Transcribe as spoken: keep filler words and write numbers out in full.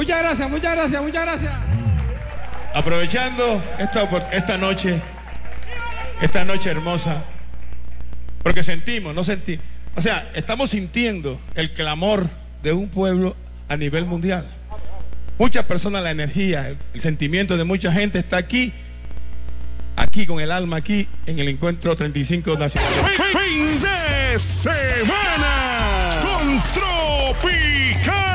Muchas gracias, muchas gracias, muchas gracias. Aprovechando esta, esta noche, esta noche hermosa, porque sentimos, no sentimos, o sea, estamos sintiendo el clamor de un pueblo a nivel mundial. Muchas personas, la energía, el, el sentimiento de mucha gente está aquí, aquí con el alma, aquí en el encuentro treinta y cinco nacional. Fin de semana con Tropical.